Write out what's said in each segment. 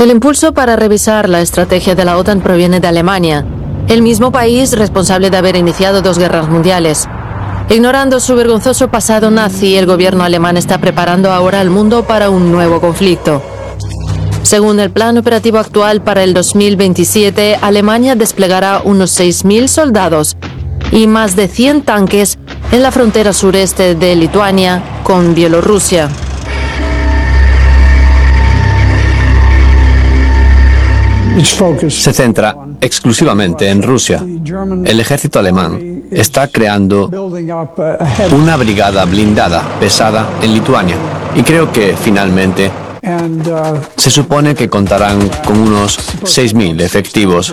El impulso para revisar la estrategia de la OTAN proviene de Alemania, el mismo país responsable de haber iniciado 2 guerras mundiales. Ignorando su vergonzoso pasado nazi, el gobierno alemán está preparando ahora al mundo para un nuevo conflicto. Según el plan operativo actual para el 2027, Alemania desplegará unos 6.000 soldados y más de 100 tanques en la frontera sureste de Lituania con Bielorrusia. Se centra exclusivamente en Rusia. El ejército alemán está creando una brigada blindada pesada en Lituania y creo que finalmente se supone que contarán con unos 6.000 efectivos.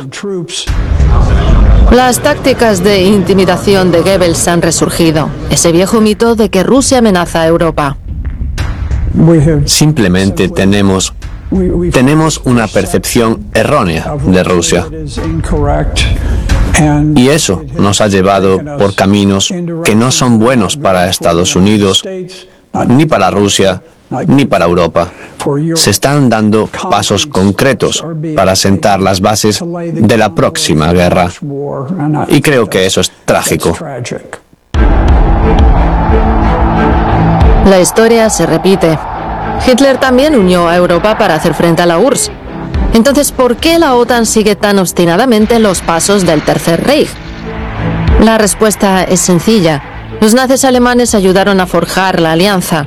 Las tácticas de intimidación de Goebbels han resurgido. Ese viejo mito de que Rusia amenaza a Europa. Simplemente tenemos una percepción errónea de Rusia. Y eso nos ha llevado por caminos que no son buenos para Estados Unidos, ni para Rusia, ni para Europa. Se están dando pasos concretos para sentar las bases de la próxima guerra. Y creo que eso es trágico. La historia se repite. Hitler también unió a Europa para hacer frente a la URSS. Entonces, ¿por qué la OTAN sigue tan obstinadamente los pasos del Tercer Reich? La respuesta es sencilla. Los nazis alemanes ayudaron a forjar la alianza.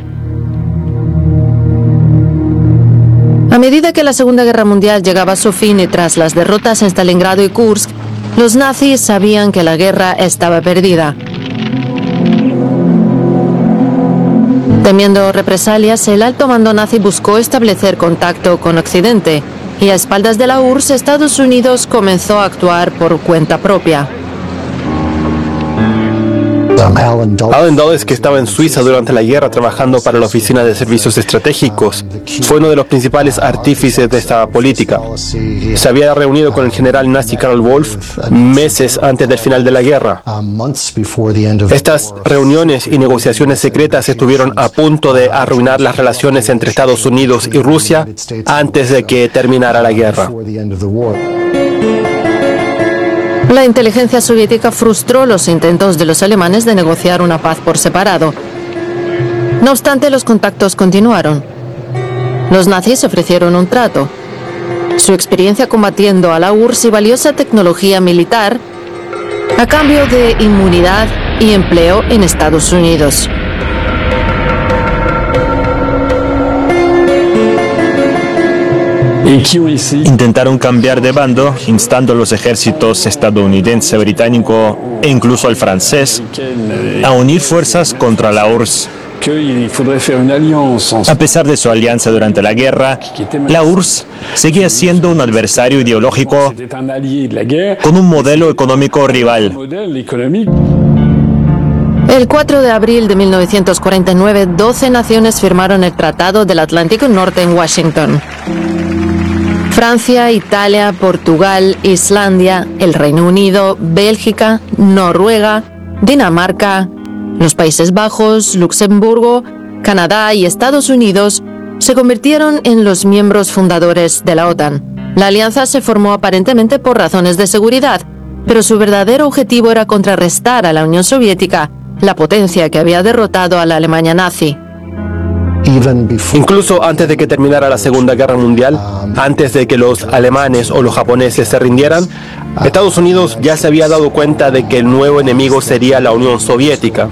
A medida que la Segunda Guerra Mundial llegaba a su fin y tras las derrotas en Stalingrado y Kursk, los nazis sabían que la guerra estaba perdida. Temiendo represalias, el alto mando nazi buscó establecer contacto con Occidente y a espaldas de la URSS, Estados Unidos comenzó a actuar por cuenta propia. Allen Dulles, que estaba en Suiza durante la guerra trabajando para la Oficina de Servicios Estratégicos, fue uno de los principales artífices de esta política. Se había reunido con el general nazi Karl Wolff meses antes del final de la guerra. Estas reuniones y negociaciones secretas estuvieron a punto de arruinar las relaciones entre Estados Unidos y Rusia antes de que terminara la guerra. La inteligencia soviética frustró los intentos de los alemanes de negociar una paz por separado. No obstante, los contactos continuaron. Los nazis ofrecieron un trato. Su experiencia combatiendo a la URSS y valiosa tecnología militar a cambio de inmunidad y empleo en Estados Unidos. Intentaron cambiar de bando, instando a los ejércitos estadounidense, británico e incluso al francés a unir fuerzas contra la URSS. A pesar de su alianza durante la guerra, la URSS seguía siendo un adversario ideológico con un modelo económico rival. El 4 de abril de 1949, 12 naciones firmaron el Tratado del Atlántico Norte en Washington. Francia, Italia, Portugal, Islandia, el Reino Unido, Bélgica, Noruega, Dinamarca, los Países Bajos, Luxemburgo, Canadá y Estados Unidos se convirtieron en los miembros fundadores de la OTAN. La alianza se formó aparentemente por razones de seguridad, pero su verdadero objetivo era contrarrestar a la Unión Soviética, la potencia que había derrotado a la Alemania nazi. Incluso antes de que terminara la Segunda Guerra Mundial, antes de que los alemanes o los japoneses se rindieran, Estados Unidos ya se había dado cuenta de que el nuevo enemigo sería la Unión Soviética.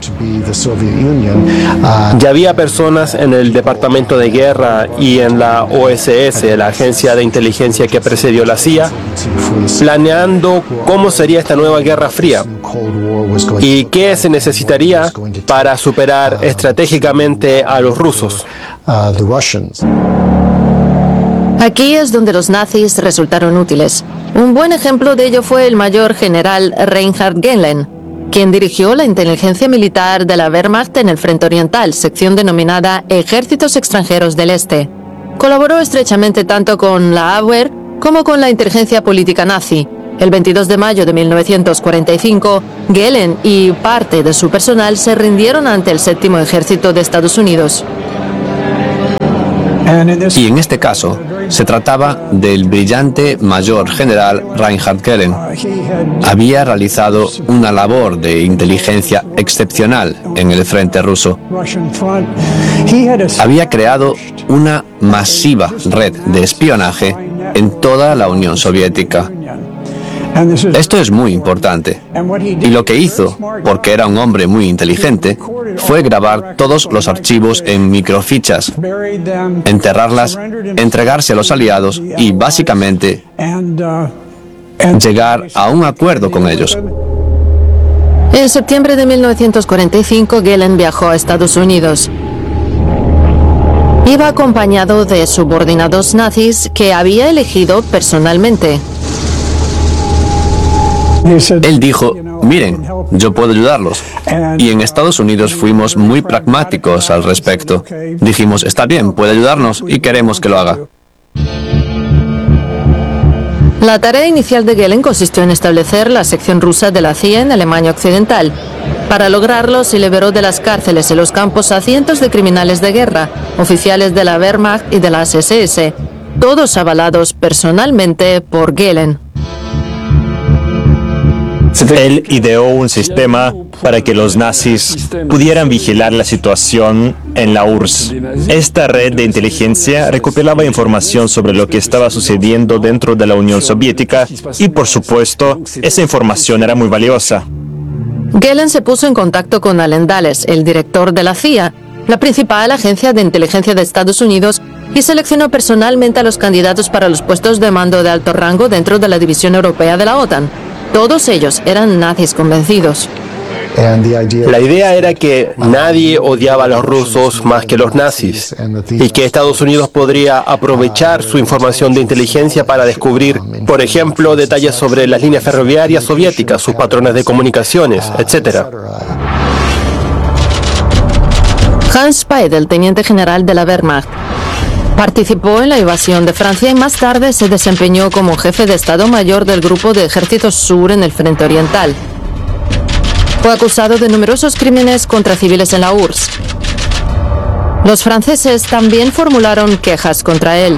Ya había personas en el Departamento de Guerra y en la OSS, la agencia de inteligencia que precedió la CIA, planeando cómo sería esta nueva Guerra Fría y qué se necesitaría para superar estratégicamente a los rusos. Aquí es donde los nazis resultaron útiles. Un buen ejemplo de ello fue el mayor general Reinhard Gehlen, quien dirigió la inteligencia militar de la Wehrmacht en el Frente Oriental, sección denominada Ejércitos Extranjeros del Este. Colaboró estrechamente tanto con la Abwehr como con la inteligencia política nazi. El 22 de mayo de 1945, Gehlen y parte de su personal se rindieron ante el Séptimo Ejército de Estados Unidos. Y en este caso, se trataba del brillante mayor general Reinhard Göring. Había realizado una labor de inteligencia excepcional en el frente ruso. Había creado una masiva red de espionaje en toda la Unión Soviética. Esto es muy importante. Y lo que hizo, porque era un hombre muy inteligente, fue grabar todos los archivos en microfichas, enterrarlas, entregarse a los aliados y, básicamente, llegar a un acuerdo con ellos. En septiembre de 1945, Göring viajó a Estados Unidos. Iba acompañado de subordinados nazis que había elegido personalmente. Él dijo, miren, yo puedo ayudarlos. Y en Estados Unidos fuimos muy pragmáticos al respecto. Dijimos, está bien, puede ayudarnos y queremos que lo haga. La tarea inicial de Göring consistió en establecer la sección rusa de la CIA en Alemania Occidental. Para lograrlo, se liberó de las cárceles y los campos a cientos de criminales de guerra, oficiales de la Wehrmacht y de las SS, todos avalados personalmente por Göring. Él ideó un sistema para que los nazis pudieran vigilar la situación en la URSS. Esta red de inteligencia recopilaba información sobre lo que estaba sucediendo dentro de la Unión Soviética y, por supuesto, esa información era muy valiosa. Göring se puso en contacto con Allen Dulles, el director de la CIA, la principal agencia de inteligencia de Estados Unidos, y seleccionó personalmente a los candidatos para los puestos de mando de alto rango dentro de la división europea de la OTAN. Todos ellos eran nazis convencidos. La idea era que nadie odiaba a los rusos más que los nazis y que Estados Unidos podría aprovechar su información de inteligencia para descubrir, por ejemplo, detalles sobre las líneas ferroviarias soviéticas, sus patrones de comunicaciones, etc. Hans Speidel, teniente general de la Wehrmacht, participó en la invasión de Francia y más tarde se desempeñó como jefe de Estado Mayor del Grupo de Ejércitos Sur en el Frente Oriental. Fue acusado de numerosos crímenes contra civiles en la URSS. Los franceses también formularon quejas contra él.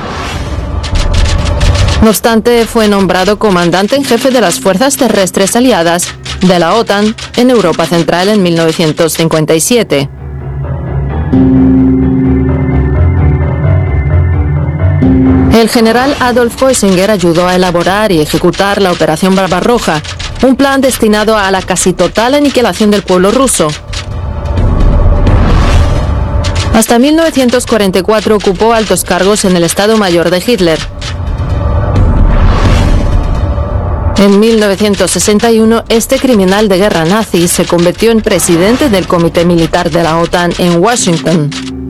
No obstante, fue nombrado comandante en jefe de las fuerzas terrestres aliadas de la OTAN en Europa Central en 1957. El general Adolf Heusinger ayudó a elaborar y ejecutar la Operación Barbarroja, un plan destinado a la casi total aniquilación del pueblo ruso. Hasta 1944 ocupó altos cargos en el Estado Mayor de Hitler. En 1961, este criminal de guerra nazi se convirtió en presidente del Comité Militar de la OTAN en Washington.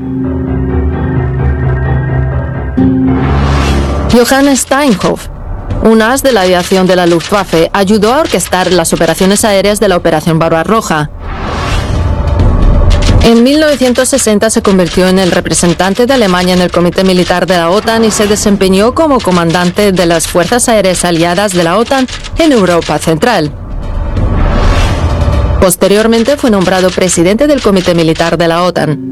Johann Steinhoff, un as de la aviación de la Luftwaffe, ayudó a orquestar las operaciones aéreas de la Operación Barbarroja. En 1960 se convirtió en el representante de Alemania en el Comité Militar de la OTAN y se desempeñó como comandante de las Fuerzas Aéreas Aliadas de la OTAN en Europa Central. Posteriormente fue nombrado presidente del Comité Militar de la OTAN.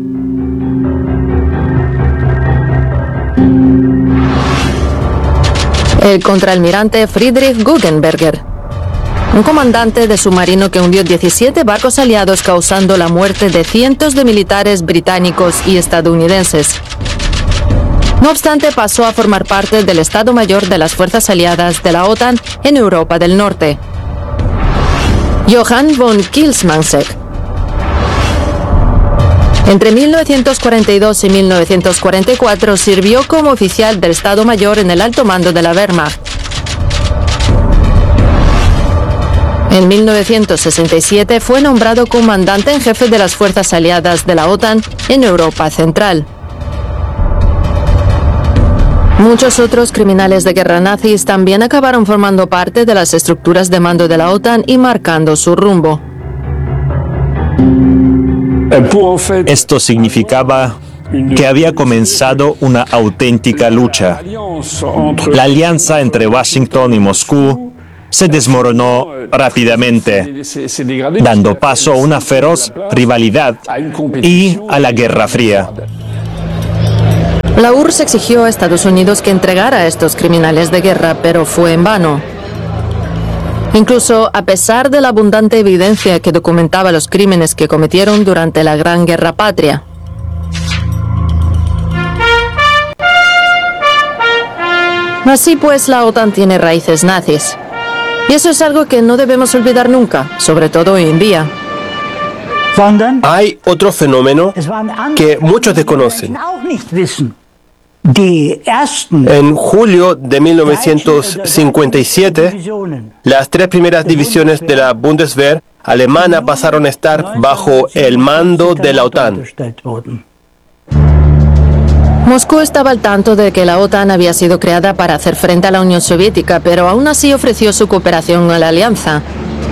El contraalmirante Friedrich Guggenberger, un comandante de submarino que hundió 17 barcos aliados causando la muerte de cientos de militares británicos y estadounidenses. No obstante, pasó a formar parte del Estado Mayor de las Fuerzas Aliadas de la OTAN en Europa del Norte. Johann von Kielmansegg. Entre 1942 y 1944 sirvió como oficial del Estado Mayor en el alto mando de la Wehrmacht. En 1967 fue nombrado comandante en jefe de las fuerzas aliadas de la OTAN en Europa Central. Muchos otros criminales de guerra nazis también acabaron formando parte de las estructuras de mando de la OTAN y marcando su rumbo. Esto significaba que había comenzado una auténtica lucha. La alianza entre Washington y Moscú se desmoronó rápidamente, dando paso a una feroz rivalidad y a la Guerra Fría. La URSS exigió a Estados Unidos que entregara a estos criminales de guerra, pero fue en vano. Incluso a pesar de la abundante evidencia que documentaba los crímenes que cometieron durante la Gran Guerra Patria. Así pues, la OTAN tiene raíces nazis. Y eso es algo que no debemos olvidar nunca, sobre todo hoy en día. Hay otro fenómeno que muchos desconocen. En julio de 1957, las 3 primeras divisiones de la Bundeswehr alemana pasaron a estar bajo el mando de la OTAN. Moscú estaba al tanto de que la OTAN había sido creada para hacer frente a la Unión Soviética, pero aún así ofreció su cooperación a la alianza.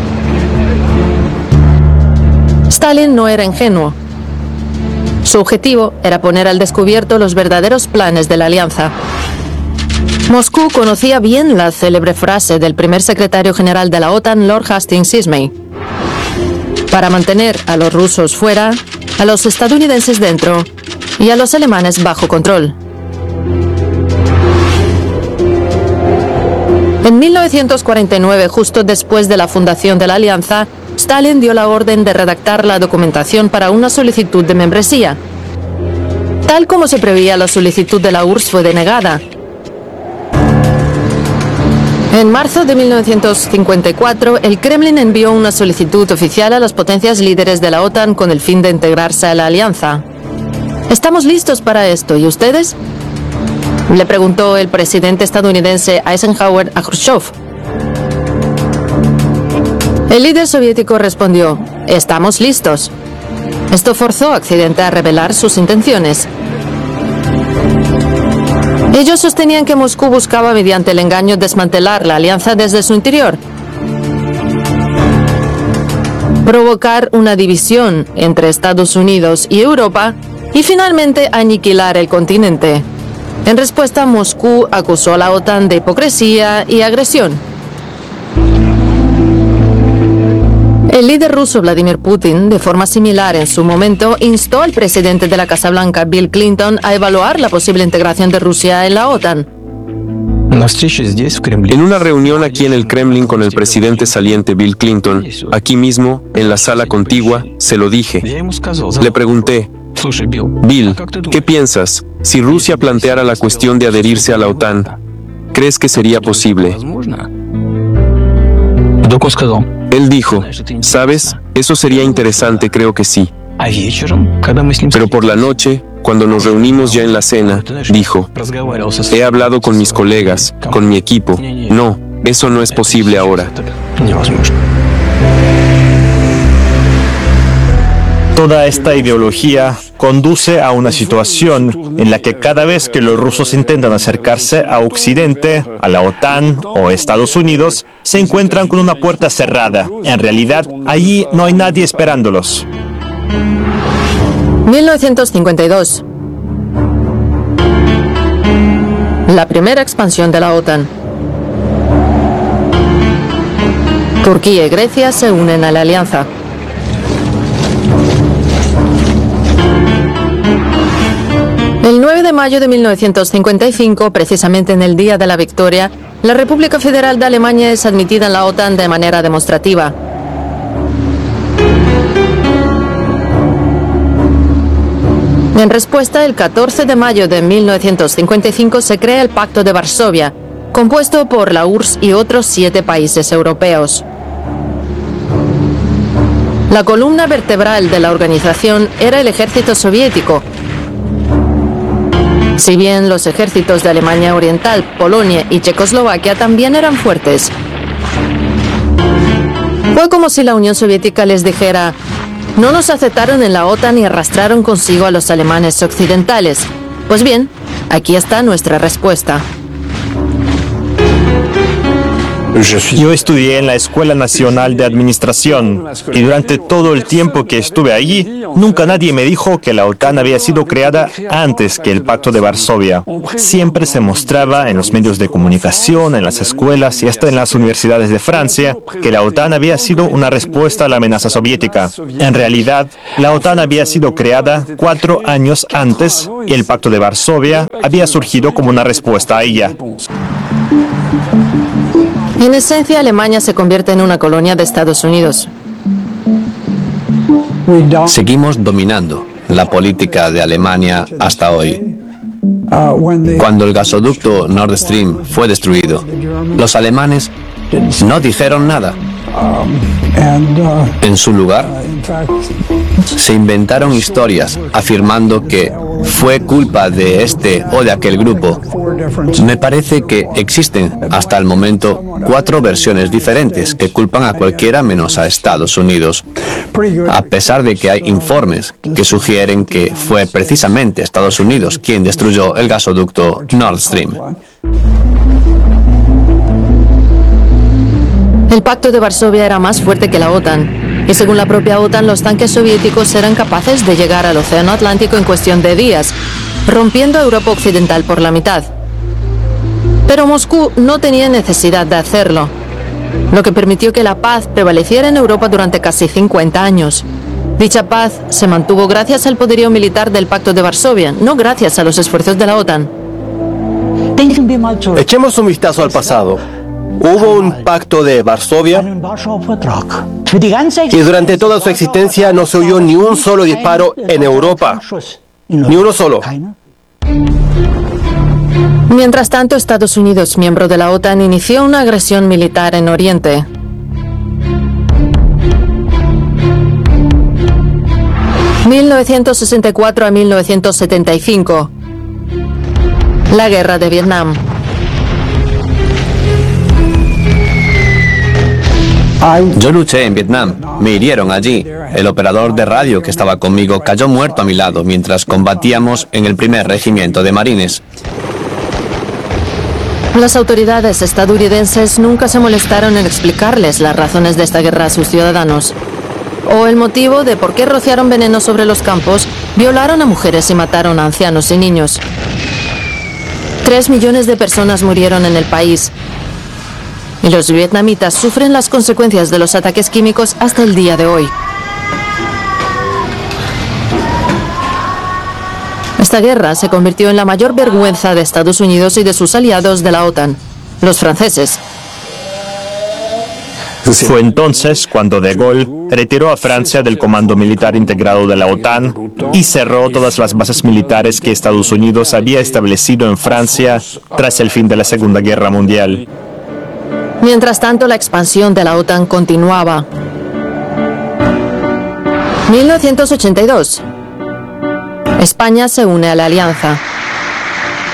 Stalin no era ingenuo. Su objetivo era poner al descubierto los verdaderos planes de la alianza. Moscú conocía bien la célebre frase del primer secretario general de la OTAN, Lord Hastings Ismay: para mantener a los rusos fuera, a los estadounidenses dentro y a los alemanes bajo control. En 1949, justo después de la fundación de la alianza, Stalin dio la orden de redactar la documentación para una solicitud de membresía. Tal como se preveía, la solicitud de la URSS fue denegada. En marzo de 1954, el Kremlin envió una solicitud oficial a las potencias líderes de la OTAN con el fin de integrarse a la alianza. ¿Estamos listos para esto? ¿Y ustedes?, le preguntó el presidente estadounidense Eisenhower a Khrushchev. El líder soviético respondió: estamos listos. Esto forzó a Occidente a revelar sus intenciones. Ellos sostenían que Moscú buscaba mediante el engaño desmantelar la alianza desde su interior, provocar una división entre Estados Unidos y Europa y finalmente aniquilar el continente. En respuesta, Moscú acusó a la OTAN de hipocresía y agresión. El líder ruso Vladimir Putin, de forma similar en su momento, instó al presidente de la Casa Blanca, Bill Clinton, a evaluar la posible integración de Rusia en la OTAN. En una reunión aquí en el Kremlin con el presidente saliente Bill Clinton, aquí mismo, en la sala contigua, se lo dije. Le pregunté: Bill, ¿qué piensas? Si Rusia planteara la cuestión de adherirse a la OTAN, ¿crees que sería posible? Él dijo: ¿sabes? Eso sería interesante, creo que sí. Pero por la noche, cuando nos reunimos ya en la cena, dijo: he hablado con mis colegas, con mi equipo. No, eso no es posible ahora. Toda esta ideología conduce a una situación en la que cada vez que los rusos intentan acercarse a Occidente, a la OTAN o Estados Unidos, se encuentran con una puerta cerrada. En realidad, allí no hay nadie esperándolos. 1952. La primera expansión de la OTAN. Turquía y Grecia se unen a la alianza. El 9 de mayo de 1955, precisamente en el día de la victoria, la República Federal de Alemania es admitida en la OTAN de manera demostrativa. En respuesta, el 14 de mayo de 1955 se crea el Pacto de Varsovia, compuesto por la URSS y otros 7 países europeos. La columna vertebral de la organización era el ejército soviético. Si bien los ejércitos de Alemania Oriental, Polonia y Checoslovaquia también eran fuertes. Fue como si la Unión Soviética les dijera: no nos aceptaron en la OTAN y arrastraron consigo a los alemanes occidentales. Pues bien, aquí está nuestra respuesta. Yo estudié en la Escuela Nacional de Administración y durante todo el tiempo que estuve allí, nunca nadie me dijo que la OTAN había sido creada antes que el Pacto de Varsovia. Siempre se mostraba en los medios de comunicación, en las escuelas y hasta en las universidades de Francia que la OTAN había sido una respuesta a la amenaza soviética. En realidad, la OTAN había sido creada 4 años antes y el Pacto de Varsovia había surgido como una respuesta a ella. En esencia, Alemania se convierte en una colonia de Estados Unidos. Seguimos dominando la política de Alemania hasta hoy. Cuando el gasoducto Nord Stream fue destruido, los alemanes no dijeron nada. En su lugar, se inventaron historias afirmando que fue culpa de este o de aquel grupo. Me parece que existen hasta el momento 4 versiones diferentes que culpan a cualquiera menos a Estados Unidos, a pesar de que hay informes que sugieren que fue precisamente Estados Unidos quien destruyó el gasoducto Nord Stream. El Pacto de Varsovia era más fuerte que la OTAN, y según la propia OTAN, los tanques soviéticos eran capaces de llegar al Océano Atlántico en cuestión de días, rompiendo a Europa Occidental por la mitad. Pero Moscú no tenía necesidad de hacerlo, lo que permitió que la paz prevaleciera en Europa durante casi 50 años. Dicha paz se mantuvo gracias al poderío militar del Pacto de Varsovia, no gracias a los esfuerzos de la OTAN. Echemos un vistazo al pasado. Hubo un pacto de Varsovia y durante toda su existencia no se oyó ni un solo disparo en Europa. Ni uno solo. Mientras tanto, Estados Unidos, miembro de la OTAN, inició una agresión militar en Oriente. (1964 a 1975). La Guerra de Vietnam. Yo luché en Vietnam, me hirieron allí. El operador de radio que estaba conmigo cayó muerto a mi lado mientras combatíamos en el 1er Regimiento de Marines. Las autoridades estadounidenses nunca se molestaron en explicarles las razones de esta guerra a sus ciudadanos, o el motivo de por qué rociaron veneno sobre los campos, violaron a mujeres y mataron a ancianos y niños. 3 millones de personas murieron en el país. Y los vietnamitas sufren las consecuencias de los ataques químicos hasta el día de hoy. Esta guerra se convirtió en la mayor vergüenza de Estados Unidos y de sus aliados de la OTAN, los franceses. Fue entonces cuando De Gaulle retiró a Francia del Comando Militar Integrado de la OTAN y cerró todas las bases militares que Estados Unidos había establecido en Francia tras el fin de la Segunda Guerra Mundial. Mientras tanto, la expansión de la OTAN continuaba. 1982. España se une a la alianza.